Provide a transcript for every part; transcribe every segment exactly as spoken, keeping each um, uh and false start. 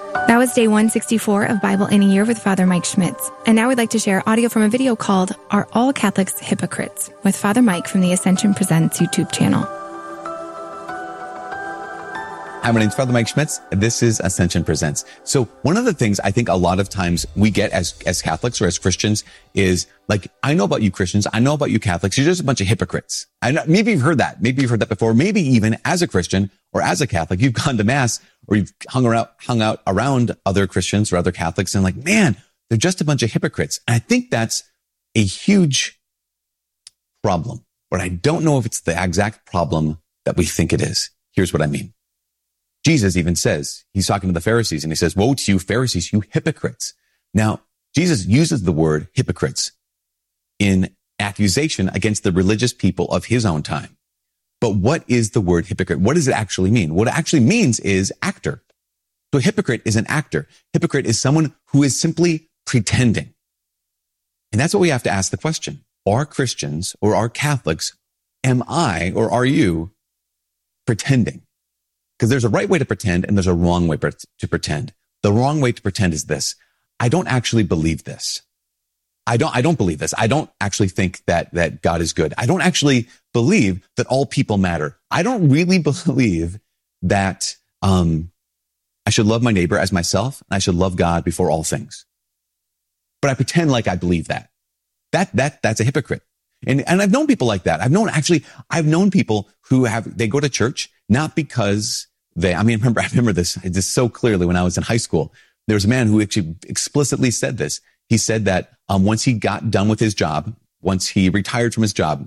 That was day one sixty-four of Bible in a Year with Father Mike Schmitz. And now we'd like to share audio from a video called Are All Catholics Hypocrites? With Father Mike from the Ascension Presents YouTube channel. Hi, my name's Father Mike Schmitz. This is Ascension Presents. So one of the things I think a lot of times we get as, as Catholics or as Christians is like, I know about you Christians. I know about you Catholics. You're just a bunch of hypocrites. I know, maybe you've heard that. Maybe you've heard that before. Maybe even as a Christian or as a Catholic, you've gone to mass or you've hung around, hung out around other Christians or other Catholics and like, man, they're just a bunch of hypocrites. And I think that's a huge problem, but I don't know if it's the exact problem that we think it is. Here's what I mean. Jesus even says, he's talking to the Pharisees and he says, woe to you Pharisees, you hypocrites. Now, Jesus uses the word hypocrites in accusation against the religious people of his own time. But what is the word hypocrite? What does it actually mean? What it actually means is actor. So a hypocrite is an actor. Hypocrite is someone who is simply pretending. And that's what we have to ask the question. Are Christians or are Catholics, am I or are you pretending? Because there's a right way to pretend and there's a wrong way to pretend. The wrong way to pretend is this. I don't actually believe this. I don't, I don't believe this. I don't actually think that, that God is good. I don't actually believe that all people matter. I don't really believe that, um, I should love my neighbor as myself and I should love God before all things. But I pretend like I believe that. That, that, that's a hypocrite. And, and I've known people like that. I've known actually, I've known people who have, they go to church not because they, I mean, I remember, I remember this just so clearly when I was in high school. There was a man who actually explicitly said this. He said that um, once he got done with his job, once he retired from his job,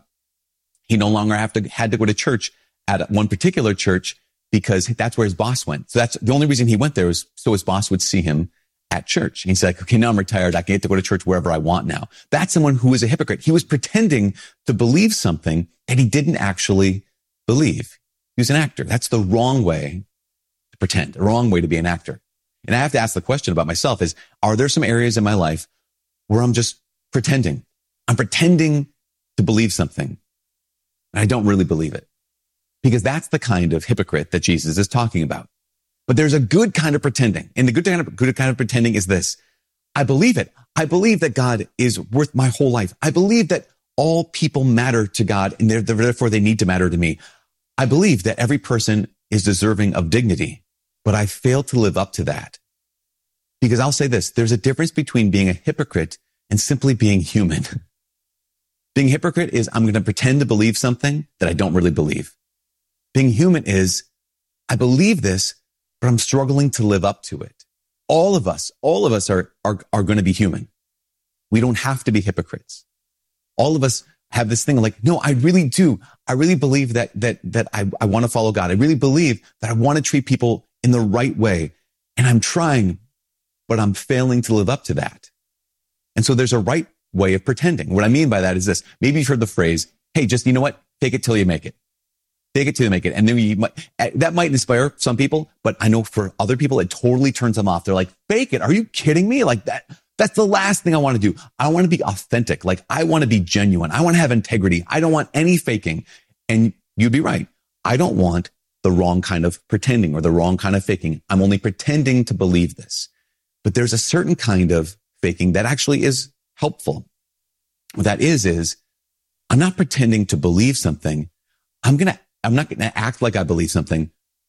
he no longer have to, had to go to church at one particular church because that's where his boss went. So that's the only reason he went there was so his boss would see him at church. And he's like, okay, now I'm retired. I can get to go to church wherever I want now. That's someone who is a hypocrite. He was pretending to believe something that he didn't actually believe. He was an actor. That's the wrong way to pretend, the wrong way to be an actor. And I have to ask the question about myself is, are there some areas in my life where I'm just pretending? I'm pretending to believe something and I don't really believe it, because that's the kind of hypocrite that Jesus is talking about. But there's a good kind of pretending. And the good kind of, good kind of pretending is this. I believe it. I believe that God is worth my whole life. I believe that all people matter to God and therefore they need to matter to me. I believe that every person is deserving of dignity, but I fail to live up to that. Because I'll say this, there's a difference between being a hypocrite and simply being human. Being a hypocrite is I'm going to pretend to believe something that I don't really believe. Being human is I believe this, but I'm struggling to live up to it. All of us, all of us are, are, are going to be human. We don't have to be hypocrites. All of us have this thing like, no, I really do. I really believe that, that, that I, I want to follow God. I really believe that I want to treat people in the right way. And I'm trying, but I'm failing to live up to that. And so there's a right way of pretending. What I mean by that is this. Maybe you've heard the phrase, hey, just, you know what? Fake it till you make it. Fake it till you make it. And then you might, that might inspire some people, but I know for other people, it totally turns them off. They're like, fake it. Are you kidding me? Like that. That's the last thing I want to do. I want to be authentic. Like I want to be genuine. I want to have integrity. I don't want any faking. And you'd be right. I don't want the wrong kind of pretending or the wrong kind of faking. I'm only pretending to believe this. But there's a certain kind of faking that actually is helpful. What that is, is I'm not pretending to believe something. I'm going to, I'm not going to act like I believe something.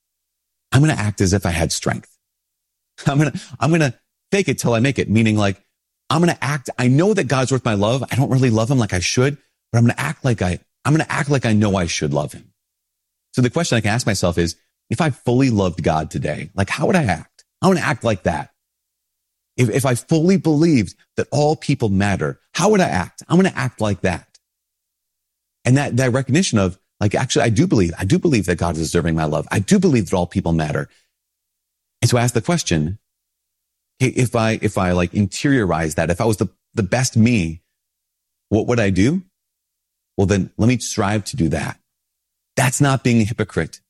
I'm going to act as if I had strength. I'm going to, I'm going to fake it till I make it. Meaning like, I'm going to act. I know that God's worth my love. I don't really love him like I should, but I'm going to act like I, I'm going to act like I know I should love him. So the question I can ask myself is, if I fully loved God today, like how would I act? I want to act like that. If, if I fully believed that all people matter, how would I act? I'm going to act like that. And that, that recognition of like, actually, I do believe, I do believe that God is deserving my love. I do believe that all people matter. And so I ask the question, hey, if I, if I like interiorize that, if I was the, the best me, what would I do? Well, then let me strive to do that. That's not being a hypocrite.